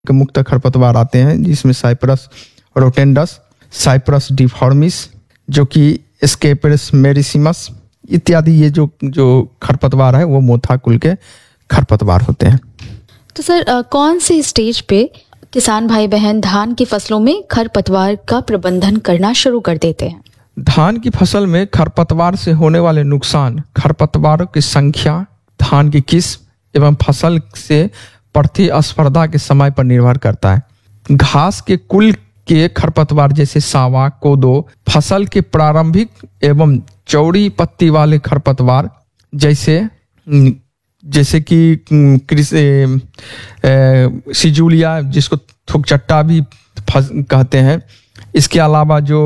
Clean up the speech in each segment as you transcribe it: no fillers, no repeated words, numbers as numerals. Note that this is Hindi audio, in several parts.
के मुक्त खरपतवार आते हैं, जिसमें साइप्रस रोटेंडस, साइप्रस डिफॉर्मिस, जो कि स्केपरस मेरिसिमस इत्यादि, ये जो खरपतवार है वो मोथा कुल के खरपतवार होते हैं। तो सर कौन सी स्टेज पे किसान भाई बहन धान की फसलों में खरपतवार का प्रबंधन करना शुरू कर देते हैं? धान की फसल में खरपतवार से होने वाले नुकसान, खरपतवारों की संख्या, धान की किस्म एवं फसल से प्रतिस्पर्धा के समय पर निर्भर करता है। घास के कुल के खरपतवार जैसे सावा, कोदो, फसल के प्रारंभिक एवं चौड़ी पत्ती वाले खरपतवार जैसे कि सिजुलिया, जिसको थुकचट्टा भी कहते हैं। इसके अलावा जो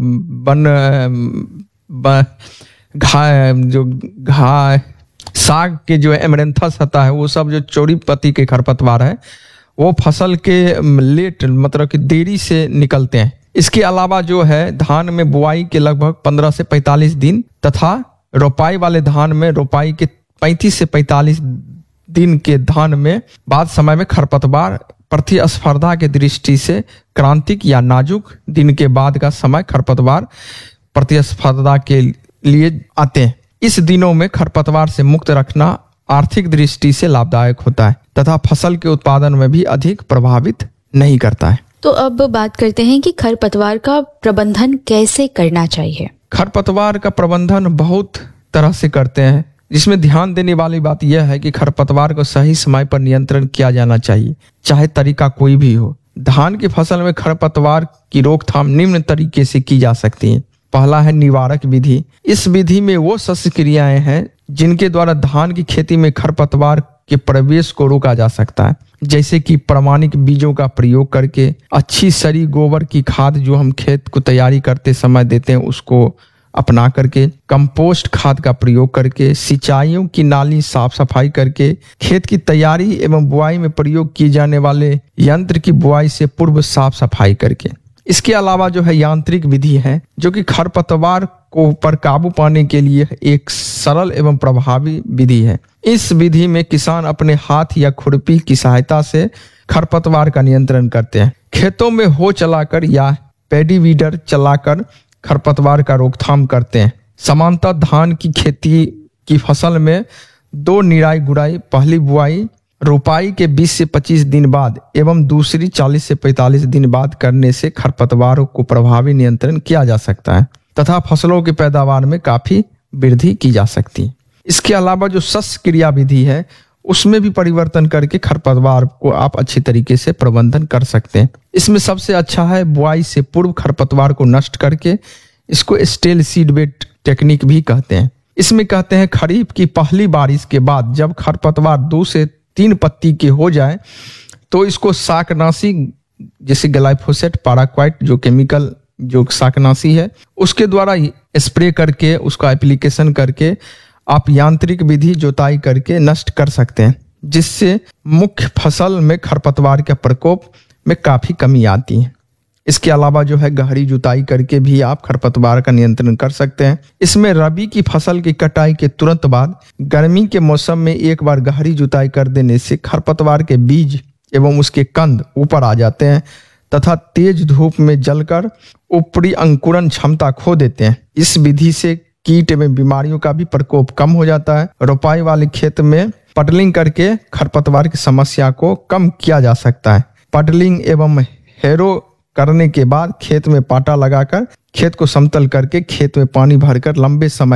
साग के जो एमरेंथस होता है, वो सब जो चौड़ी पत्ती के खरपतवार है वो फसल के लेट मतलब कि देरी से निकलते हैं। इसके अलावा जो है धान में बुआई के लगभग 15 से 45 दिन तथा रोपाई वाले धान में रोपाई के 35 से 45 दिन के धान में बाद समय में खरपतवार प्रतिस्पर्धा के दृष्टि से क्रांतिक या नाजुक दिन के बाद का समय खरपतवार प्रतिस्पर्धा के लिए आते हैं। इस दिनों में खरपतवार से मुक्त रखना आर्थिक दृष्टि से लाभदायक होता है तथा फसल के उत्पादन में भी अधिक प्रभावित नहीं करता है। तो अब बात करते हैं कि खरपतवार का प्रबंधन कैसे करना चाहिए। खरपतवार का प्रबंधन बहुत तरह से करते हैं, जिसमें ध्यान देने वाली बात यह है कि खरपतवार को सही समय पर नियंत्रण किया जाना चाहिए, चाहे तरीका कोई भी हो। धान की फसल में खरपतवार की रोकथाम निम्न तरीके से की जा सकती है। पहला है निवारक विधि। इस विधि में वो शस्य क्रियाएं हैं जिनके द्वारा धान की खेती में खरपतवार के प्रवेश को रोका जा सकता है, जैसे कि प्रमाणिक बीजों का प्रयोग करके, अच्छी सड़ी गोबर की खाद जो हम खेत को तैयारी करते समय देते हैं उसको अपना करके, कंपोस्ट खाद का प्रयोग करके, सिंचाइयों की नाली साफ सफाई करके, खेत की तैयारी एवं बुआई में प्रयोग किए जाने वाले यंत्र की बुआई से पूर्व साफ सफाई करके। इसके अलावा जो है यांत्रिक विधि है, जो कि खरपतवार को पर काबू पाने के लिए एक सरल एवं प्रभावी विधि है। इस विधि में किसान अपने हाथ या खुरपी की सहायता से खरपतवार का नियंत्रण करते हैं। खेतों में हो चलाकर या पैडी वीडर चलाकर खरपतवार का रोकथाम करते हैं। समांतर धान की खेती की फसल में 2 निराई गुड़ाई, पहली बुआई रोपाई के 20 से 25 दिन बाद एवं दूसरी 40 से 45 दिन बाद करने से खरपतवारों को प्रभावी नियंत्रण किया जा सकता है तथा फसलों की पैदावार में काफी वृद्धि की जा सकती है। इसके अलावा जो शस्य क्रिया विधि है उसमें भी परिवर्तन करके खरपतवार को आप अच्छी तरीके से प्रबंधन कर सकते हैं। इसमें सबसे अच्छा है बुआई से पूर्व खरपतवार को नष्ट करके, इसको स्टेल सीड बेड टेक्निक भी कहते हैं। इसमें कहते हैं खरीफ की पहली बारिश के बाद जब खरपतवार 2 से 3 पत्ती के हो जाए तो इसको शाकनाशी जैसे ग्लाइफोसेट, पैराक्वाइट जो केमिकल जो शाकनाशी है उसके द्वारा स्प्रे करके, उसका एप्लीकेशन करके आप यांत्रिक विधि जोताई करके नष्ट कर सकते हैं, जिससे मुख्य फसल में खरपतवार के प्रकोप में काफी कमी आती है। इसके अलावा जो है गहरी जुताई करके भी आप खरपतवार का नियंत्रण कर सकते हैं। इसमें रबी की फसल की कटाई के तुरंत बाद गर्मी के मौसम में एक बार गहरी जुताई कर देने से खरपतवार के बीज एवं उसके कंद ऊपर आ जाते हैं तथा तेज धूप में जलकर ऊपरी अंकुरण क्षमता खो देते हैं। इस विधि से कीट एवं बीमारियों का भी प्रकोप कम हो जाता है। रोपाई वाले खेत में पडलिंग करके खरपतवार की समस्या को कम किया जा सकता है। पडलिंग एवं हेरो करने के बाद खेत में पाटा लगाकर खेत को समतल करके खेत में पानी भरकर लंबे समय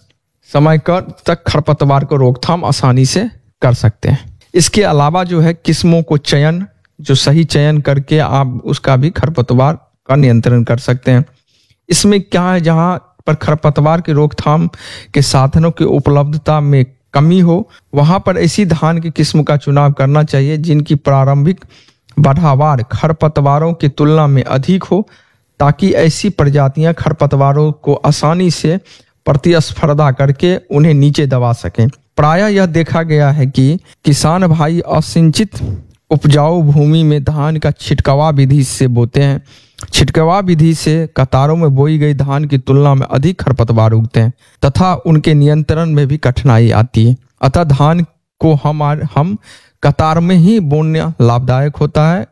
तक खरपतवार को रोकथाम आसानी से कर सकते हैं। इसके अलावा जो है किस्मों को जो सही चयन करके आप उसका भी खरपतवार का नियंत्रण कर सकते हैं। इसमें क्या है, जहां पर खरपतवार के रोकथाम के साधनों की उपलब्धता में कमी हो वहां पर ऐसी धान की किस्म का चुनाव करना चाहिए जिनकी प्रारंभिक बढ़ावार खरपतवारों की तुलना में अधिक हो, ताकि ऐसी प्रजातियां खरपतवारों को आसानी से प्रतिस्पर्धा करके उन्हें नीचे दबा सकें। प्रायः यह देखा गया है कि किसान भाई असिंचित उपजाऊ भूमि में धान का छिटकवा विधि से बोते हैं। छिटकवा विधि से कतारों में बोई गई धान की तुलना में अधिक खरपतवार उगते हैं तथा उनके नियंत्रण में भी कठिनाई आती है। अतः धान को हम कतार में ही बोना लाभदायक होता है।